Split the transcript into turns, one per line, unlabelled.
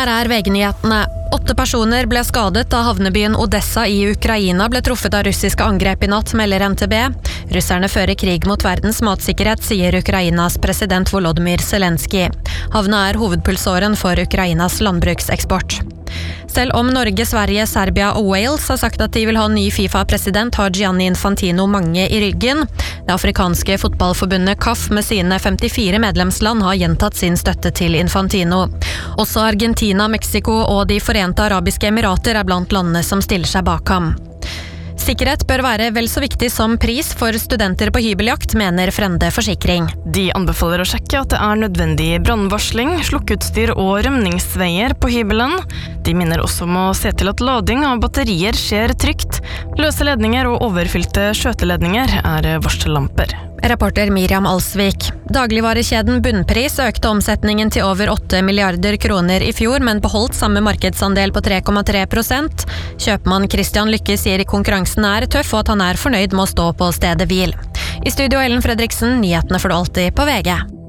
Her VG-nyhetene. 8 personer ble skadet da havnebyen Odessa i Ukraina ble truffet av russiske angrep i natt, melder NTB. Russerne fører krig mot verdens matsikkerhet, sier Ukrainas president Volodymyr Zelensky. Havna hovedpulsåren for Ukrainas landbrukseksport. Selv om Norge, Sverige, Serbia og Wales har sagt at de vil ha ny FIFA-president, har Gianni Infantino mange i ryggen. Det afrikanske fotballforbundet CAF med sine 54 medlemsland har gjentatt sin støtte til Infantino. Også Argentina, Mexico og de Forente Arabiske Emirater blant landene som stiller seg bak ham. Sikkerhet bør være vel så viktig som pris for studenter på hybeljakt, mener Frende Forsikring.
De anbefaler å sjekke at det nødvendig brannvarsling, slukkeutstyr og rømningsveier på hybelen. De minner også om å se til at lading av batterier skjer trygt. Løse ledninger og overfylte skjøteledninger varsellamper.
Reporter Miriam Alsvik. Dagligvarekjeden Bunnpris økte omsetningen til over 8 milliarder kroner i fjor, men beholdt samme markedsandel på 3,3%. Kjøpmann Christian Lykke sier konkurransen tøff, og at han fornøyd med å stå på stedet hvil. I studio Ellen Fredriksen, nyhetene får du alltid på VG.